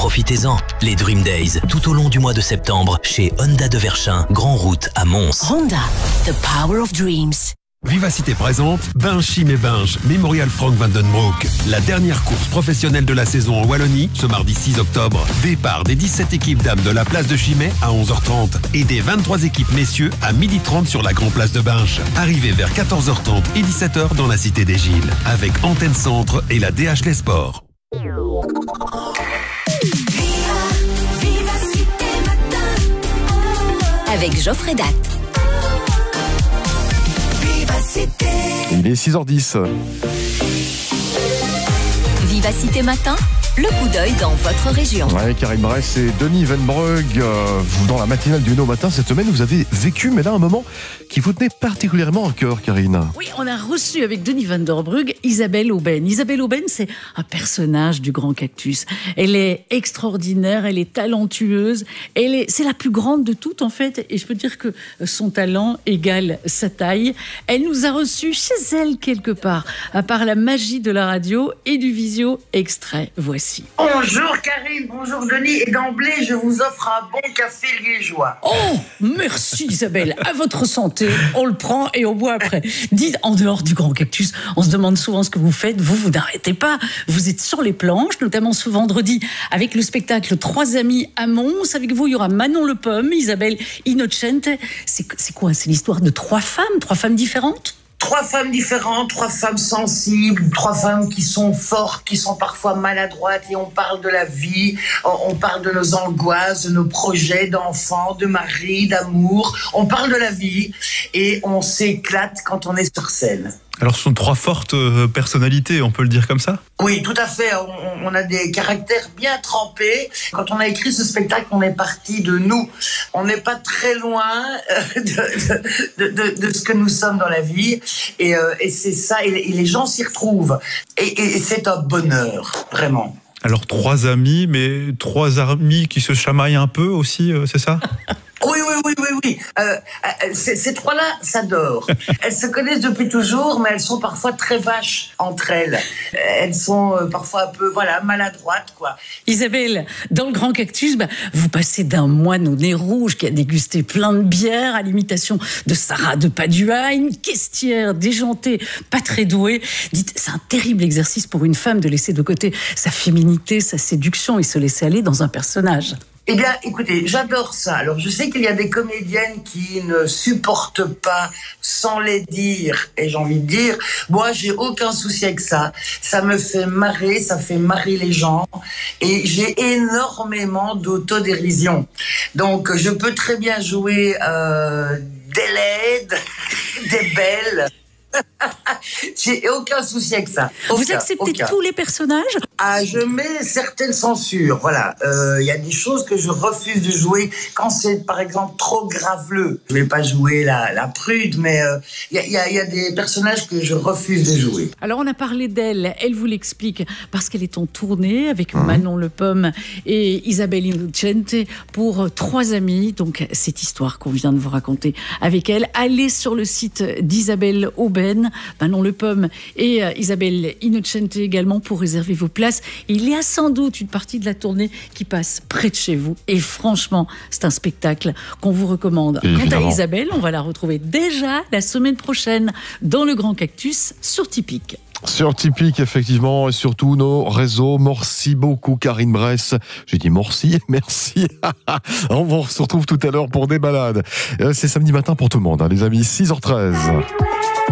Profitez-en, les Dream Days, tout au long du mois de septembre, chez Honda de Verchin, Grand Route à Mons. Honda, the power of dreams. Vivacité présente, Binge Chim et Binge, Mémorial Frank van den Broek. La dernière course professionnelle de la saison en Wallonie, ce mardi 6 octobre. Départ des 17 équipes dames de la place de Chimay à 11h30 et des 23 équipes messieurs à 12h30 sur la Grand Place de Binge. Arrivée vers 14h30 et 17h dans la Cité des Gilles, avec Antenne Centre et la DH Les Sports. Avec Geoffrey Datt. Il est 6h10. Vivacité Matin, le coup d'œil dans votre région. Ouais, Karine Bress et Denis Venbrugg, vous dans la matinale du No Matin cette semaine, vous avez vécu, mais là, un moment qui vous tenait particulièrement à cœur, Karine. Oui, on a reçu avec Denis Venbrugg Isabelle Aubène. Isabelle Aubène, c'est un personnage du Grand Cactus. Elle est extraordinaire, elle est talentueuse, c'est la plus grande de toutes en fait, et je peux dire que son talent égale sa taille. Elle nous a reçus chez elle quelque part, à part la magie de la radio et du visio extrait. Voici. Bonjour Karine, bonjour Denis, et d'emblée je vous offre un bon café liégeois. Oh, merci Isabelle, à votre santé, on le prend et on boit après. Dites, en dehors du Grand Cactus, on se demande souvent ce que vous faites, vous n'arrêtez pas, vous êtes sur les planches, notamment ce vendredi avec le spectacle 3 amis à Mons. Avec vous, il y aura Manon Le Pomme, Isabelle Innocente. C'est quoi? C'est l'histoire de 3 femmes différentes? 3 femmes différentes, 3 femmes sensibles, 3 femmes qui sont fortes, qui sont parfois maladroites, et on parle de la vie, on parle de nos angoisses, de nos projets d'enfants, de mari, d'amour, on parle de la vie et on s'éclate quand on est sur scène. Alors ce sont 3 fortes personnalités, on peut le dire comme ça? Oui, tout à fait, on a des caractères bien trempés. Quand on a écrit ce spectacle, on est parti de nous. On n'est pas très loin de ce que nous sommes dans la vie, et c'est ça, et les gens s'y retrouvent. Et c'est un bonheur, vraiment. Alors 3 amis, mais 3 amis qui se chamaillent un peu aussi, c'est ça? Oui. Ces 3-là s'adorent. Elles se connaissent depuis toujours, mais elles sont parfois très vaches entre elles. Elles sont parfois un peu, maladroites, quoi. Isabelle, dans le Grand Cactus, vous passez d'un moine au nez rouge qui a dégusté plein de bières, à l'imitation de Sarah de Padua, une caistière déjantée, pas très douée. Dites, c'est un terrible exercice pour une femme de laisser de côté sa féminité, sa séduction et se laisser aller dans un personnage. Eh bien, écoutez, j'adore ça. Alors, je sais qu'il y a des comédiennes qui ne supportent pas sans les dire. Et j'ai envie de dire, moi, j'ai aucun souci avec ça. Ça me fait marrer, ça fait marrer les gens. Et j'ai énormément d'autodérision. Donc, je peux très bien jouer des laides, des belles. J'ai aucun souci avec ça. Vous acceptez tous les personnages? Je mets certaines censures. Voilà, il y a des choses que je refuse de jouer quand c'est, par exemple, trop graveleux. Je vais pas jouer la prude, mais il y a des personnages que je refuse de jouer. Alors on a parlé d'elle. Elle vous l'explique parce qu'elle est en tournée avec Manon Le Pomme et Isabelle Innocente pour 3 amis. Donc cette histoire qu'on vient de vous raconter avec elle. Allez sur le site d'Isabelle Aubène, Manon Le Pomme et Isabelle Innocente également pour réserver vos places. Il y a sans doute une partie de la tournée qui passe près de chez vous. Et franchement, c'est un spectacle qu'on vous recommande. Quant à Isabelle, on va la retrouver déjà la semaine prochaine dans le Grand Cactus sur Tipeee. Sur Tipeee, effectivement, et sur tous nos réseaux. Merci beaucoup, Karine Bress. J'ai dit merci. On vous retrouve tout à l'heure pour des balades. C'est samedi matin pour tout le monde, les amis, 6h13.